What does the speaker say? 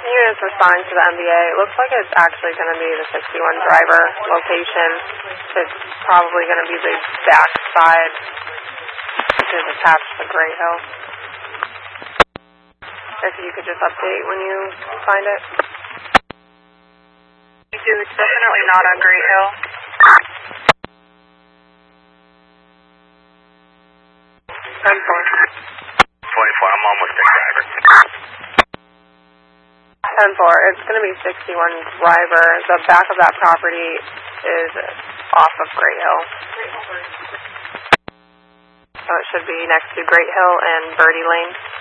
Units responding to the MBA. It looks like it's actually going to be the 61 driver location. It's probably going to be the back side, which is attached to Great Hill. If you could just update when you find it. It's definitely not on Great Hill. 10-4. 24, I'm almost there, driver. 10-4. It's going to be 61 driver. The back of that property is off of Great Hill. So it should be next to Great Hill and Birdie Lane.